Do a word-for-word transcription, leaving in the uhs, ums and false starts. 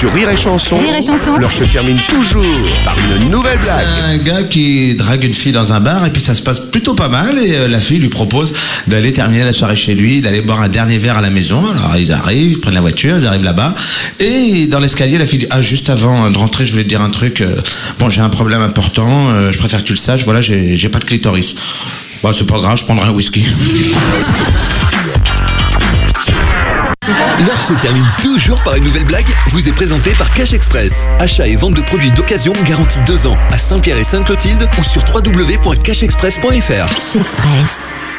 Sur Rire et Chanson, Rire et Chanson. l'heure se termine toujours par une nouvelle C'est blague. un gars qui drague une fille dans un bar et puis ça se passe plutôt pas mal et euh, la fille lui propose d'aller terminer la soirée chez lui, d'aller boire un dernier verre à la maison. Alors ils arrivent, ils prennent la voiture, ils arrivent là-bas et dans l'escalier la fille dit ah juste avant de rentrer je voulais te dire un truc, euh, bon j'ai un problème important, euh, je préfère que tu le saches, voilà j'ai, j'ai pas de clitoris. Bah c'est pas grave, je prendrai un whisky. L'heure se termine toujours par une nouvelle blague, vous est présentée par Cash Express. Achat et vente de produits d'occasion garantis deux ans à Saint-Pierre et Sainte-Clotilde ou sur w w w point cash express point f r. Cash Express.